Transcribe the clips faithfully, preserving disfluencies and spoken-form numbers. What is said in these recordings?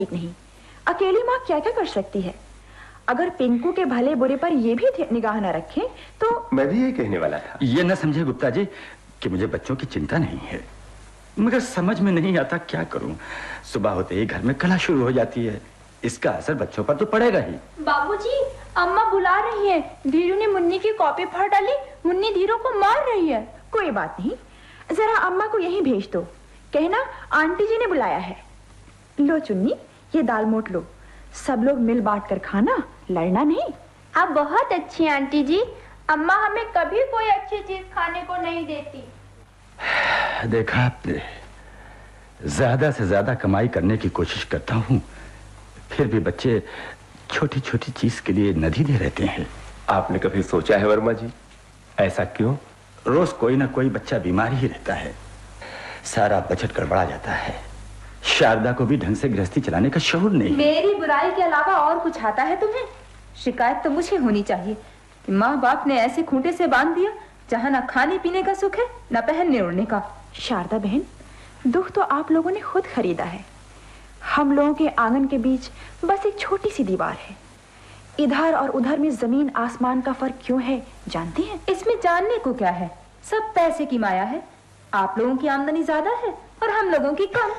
नहीं। अकेली माँ क्या क्या कर सकती है। अगर पिंकू के भले बुरे पर ये भी निगाह न रखें तो। मैं भी यही कहने वाला था। ये न समझे गुप्ता जी कि मुझे बच्चों की चिंता नहीं है, मगर समझ में नहीं आता क्या करूं। सुबह होते ही घर में कला शुरू हो जाती है, इसका असर बच्चों पर तो पड़ेगा ही। बाबूजी, अम्मा बुला रही है। धीरू ने मुन्नी की कॉपी फाड़ डाली, मुन्नी धीरू को मार रही है। कोई बात नहीं, जरा अम्मा को यहीं भेज दो, कहना आंटी जी ने बुलाया है। लो चुन्नी, ये दाल मोट लो, सब लोग मिल बांट कर खाना, लड़ना नहीं। आप बहुत अच्छी आंटी जी, अम्मा हमें कभी कोई अच्छी चीज खाने को नहीं देती। देखा आपने, ज्यादा से ज्यादा कमाई करने की कोशिश करता हूँ, फिर भी बच्चे छोटी छोटी चीज के लिए नदीदे रहते हैं। आपने कभी सोचा है वर्मा जी, ऐसा क्यों? रोज कोई ना कोई बच्चा बीमार ही रहता है, सारा बजट गड़बड़ा जाता है। शारदा को भी ढंग से गृहस्थी चलाने का शऊर नहीं। मेरी बुराई के अलावा और कुछ आता है तुम्हें? शिकायत तो मुझे होनी चाहिए कि माँ बाप ने ऐसे खूंटे से बांध दिया जहाँ न खाने पीने का सुख है न पहनने ओढ़ने का। शारदा बहन, दुख तो आप लोगों ने खुद खरीदा है। हम लोगों के आंगन के बीच बस एक छोटी सी दीवार है। इधर और उधर में जमीन आसमान का फर्क क्यों है जानती हैं? इसमें जानने को क्या है, सब पैसे की माया है। आप लोगों की आमदनी ज्यादा है और हम लोगों की कम।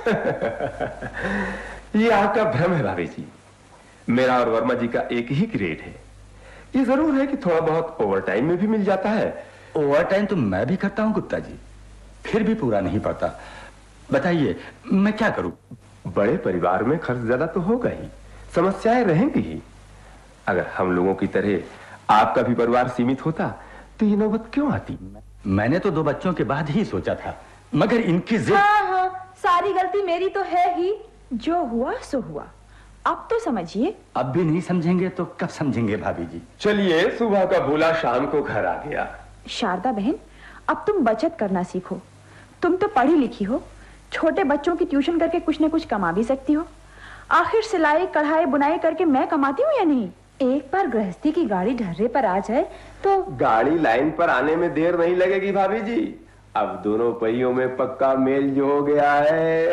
ये आपका भ्रम है भाभी जी। मेरा और वर्मा जी का एक ही ग्रेड है। ये जरूर है कि थोड़ा बहुत ओवर टाइम में भी मिल जाता है। ओवर टाइम तो मैं भी करता हूँ गुप्ता जी, फिर भी पूरा नहीं पड़ता। बताइए मैं क्या करूं? बड़े परिवार में खर्च ज्यादा तो होगा ही, समस्याएं रहेंगी ही। अगर हम लोगों की तरह आपका भी परिवार सीमित होता तो ये नौबत क्यों आती? मैंने तो दो बच्चों के बाद ही सोचा था, मगर इनकी जिद। हाँ हाँ, सारी गलती मेरी तो है ही। जो हुआ सो हुआ, अब तो समझिए। अब भी नहीं समझेंगे तो कब समझेंगे भाभी जी? चलिए, सुबह का बोला शाम को घर आ गया। शारदा बहन, अब तुम बचत करना सीखो। तुम तो पढ़ी लिखी हो, छोटे बच्चों की ट्यूशन करके कुछ न कुछ कमा भी सकती हो। आखिर सिलाई कढ़ाई बुनाई करके मैं कमाती हूँ या नहीं? एक बार गृहस्थी की गाड़ी ढर्रे पर आ जाए तो। गाड़ी लाइन पर आने में देर नहीं लगेगी भाभी जी। अब दोनों पहियों में पक्का मेल जो हो गया है।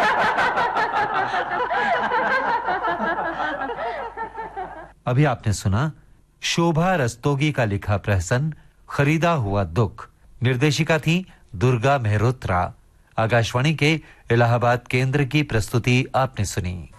अभी आपने सुना शोभा रस्तोगी का लिखा प्रहसन खरीदा हुआ दुख। निर्देशिका थी दुर्गा मेहरोत्रा। आकाशवाणी के इलाहाबाद केंद्र की प्रस्तुति आपने सुनी।